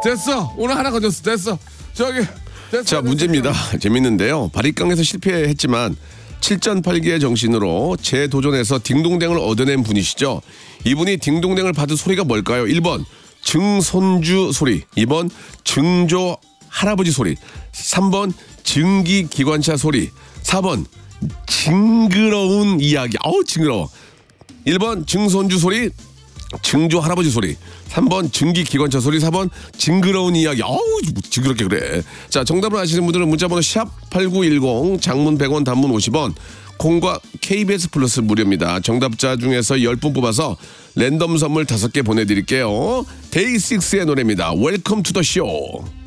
됐어. 오늘 하나 건졌어. 됐어. 저기. 됐어, 자, 됐어, 문제입니다. 재밌는데요. 바리깡에서 실패했지만 7전8기의 정신으로 재도전해서 딩동댕을 얻어낸 분이시죠. 이분이 딩동댕을 받은 소리가 뭘까요? 1번 증손주 소리, 2번 증조 할아버지 소리, 3번 증기기관차 소리, 4번 징그러운 이야기. 아우 징그러워. 1번 증손주 소리, 증조 할아버지 소리, 3번 증기기관차 소리, 4번 징그러운 이야기. 어우 징그럽게 그래. 자, 정답을 아시는 분들은 문자번호 샵8910, 장문 100원, 단문 50원, 콩과 KBS 플러스 무료입니다. 정답자 중에서 10분 뽑아서 랜덤 선물 5개 보내드릴게요. 데이식스의 노래입니다. 웰컴 투 더 쇼.